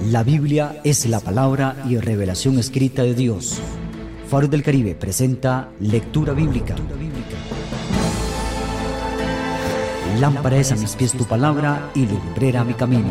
La Biblia es la palabra y revelación escrita de Dios. Faro del Caribe presenta lectura bíblica. Lámpara es a mis pies tu palabra y lumbrera a mi camino.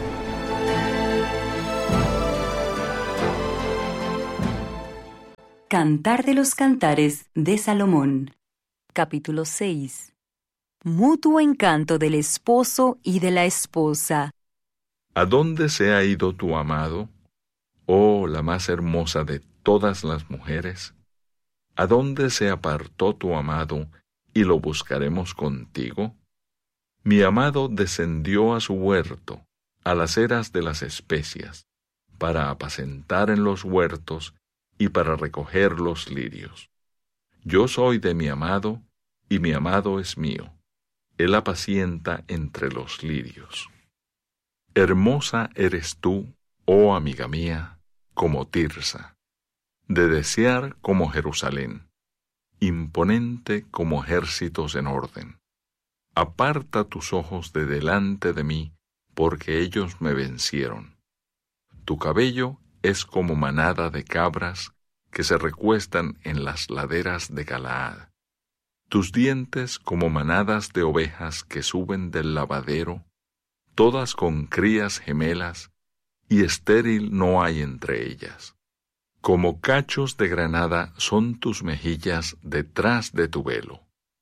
Cantar de los Cantares de Salomón. Capítulo 6. Mutuo encanto del esposo y de la esposa. ¿A dónde se ha ido tu amado, oh la más hermosa de todas las mujeres? ¿A dónde se apartó tu amado y lo buscaremos contigo? Mi amado descendió a su huerto, a las eras de las especias, para apacentar en los huertos y para recoger los lirios. Yo soy de mi amado, y mi amado es mío. Él apacienta entre los lirios. Hermosa eres tú, oh amiga mía, como Tirsa, de desear como Jerusalén, imponente como ejércitos en orden. Aparta tus ojos de delante de mí, porque ellos me vencieron. Tu cabello es como manada de cabras que se recuestan en las laderas de Galaad. Tus dientes como manadas de ovejas que suben del lavadero, todas con crías gemelas, y estéril no hay entre ellas. Como cachos de granada son tus mejillas detrás de tu velo.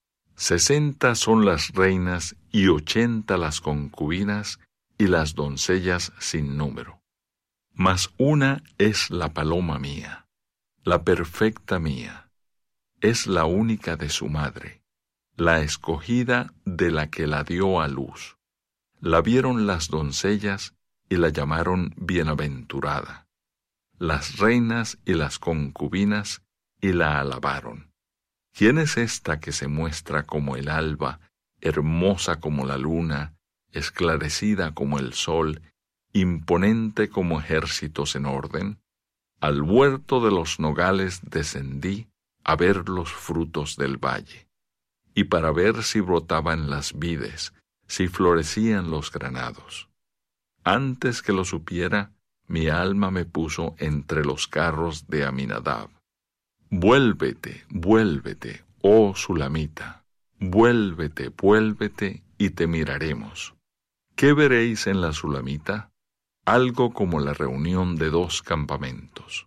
60 son las reinas y 80 las concubinas y las doncellas sin número. Mas una es la paloma mía, la perfecta mía. Es la única de su madre, la escogida de la que la dio a luz. La vieron las doncellas y la llamaron bienaventurada. Las reinas y las concubinas y la alabaron. ¿Quién es esta que se muestra como el alba, hermosa como la luna, esclarecida como el sol, imponente como ejércitos en orden? Al huerto de los nogales descendí a ver los frutos del valle, y para ver si brotaban las vides, si florecían los granados. Antes que lo supiera, mi alma me puso entre los carros de Aminadab. Vuélvete, vuélvete, oh Sulamita, vuélvete, vuélvete, y te miraremos. ¿Qué veréis en la Sulamita? Algo como la reunión de dos campamentos.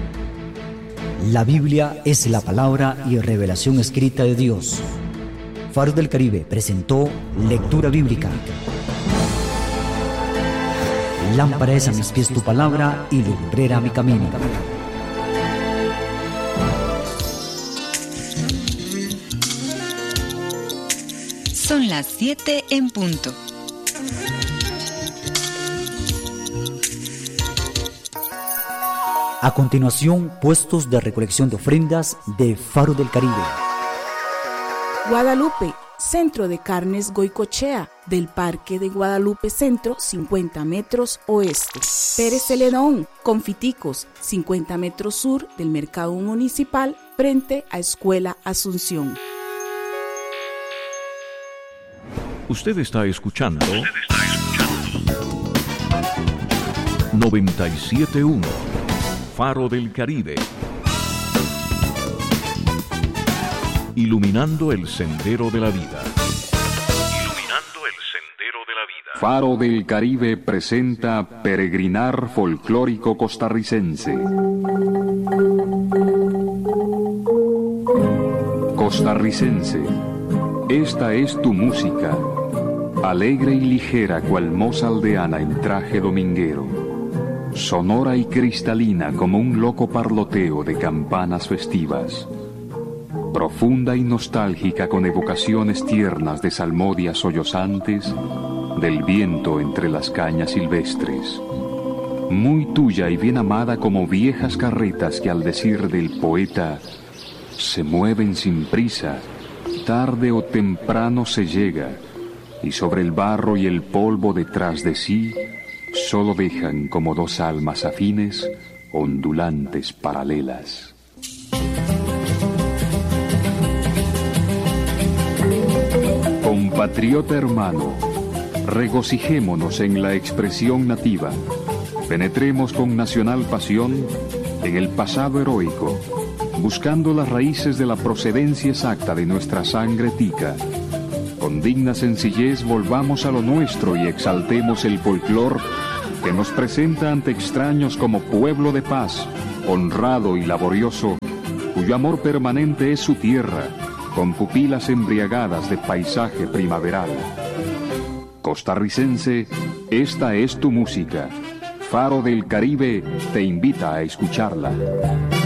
La Biblia es la palabra y revelación escrita de Dios. Faro del Caribe presentó lectura bíblica. Lámpara es a mis pies tu palabra y lumbrera a mi camino. Son las 7 en punto. A continuación, puestos de recolección de ofrendas de Faro del Caribe. Guadalupe, Centro de Carnes Goicochea, del Parque de Guadalupe Centro, 50 metros oeste. Pérez Celedón, Confiticos, 50 metros sur del Mercado Municipal, frente a Escuela Asunción. Usted está escuchando 97.1 Faro del Caribe. Iluminando el sendero de la vida. Iluminando el sendero de la vida. Faro del Caribe presenta Peregrinar Folclórico Costarricense. Costarricense, esta es tu música, alegre y ligera cual moza aldeana en traje dominguero, sonora y cristalina como un loco parloteo de campanas festivas, profunda y nostálgica con evocaciones tiernas de salmodias sollozantes, del viento entre las cañas silvestres, muy tuya y bien amada como viejas carretas que al decir del poeta se mueven sin prisa, tarde o temprano se llega, y sobre el barro y el polvo detrás de sí solo dejan como dos almas afines, ondulantes paralelas. Compatriota hermano, regocijémonos en la expresión nativa, Penetremos con nacional pasión en el pasado heroico, buscando las raíces de la procedencia exacta de nuestra sangre tica. Con digna sencillez volvamos a lo nuestro y exaltemos el folclor que nos presenta ante extraños como pueblo de paz, honrado y laborioso, cuyo amor permanente es su tierra, con pupilas embriagadas de paisaje primaveral. Costarricense, esta es tu música. Faro del Caribe te invita a escucharla.